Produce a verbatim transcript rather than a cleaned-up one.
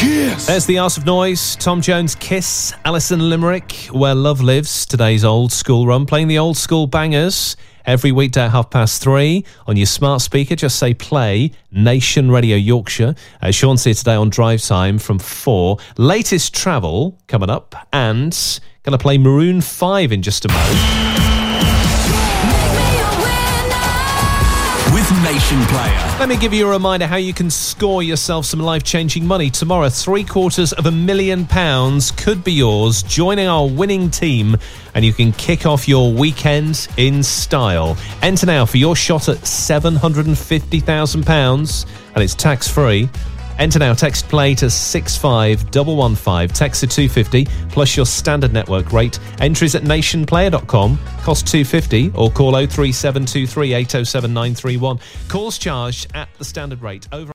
Kiss. There's the Arse of Noise, Tom Jones, Kiss, Alison Limerick, Where Love Lives, today's old school run, playing the old school bangers every weekday at half past three. On your smart speaker, just say play, Nation Radio Yorkshire. Uh, Sean's here today on Drive Time from four. Latest travel coming up, and going to play Maroon five in just a moment. With Nation Player. Let me give you a reminder how you can score yourself some life-changing money. Tomorrow, three quarters of a million pounds could be yours. Joining our winning team, and you can kick off your weekend in style. Enter now for your shot at seven hundred fifty thousand pounds, and it's tax-free. Enter now, text play to six five one one five, text to two fifty, plus your standard network rate. Entries at nation player dot com, cost two fifty, or call oh three seven two three eight oh seven nine three one. Calls charged at the standard rate. Over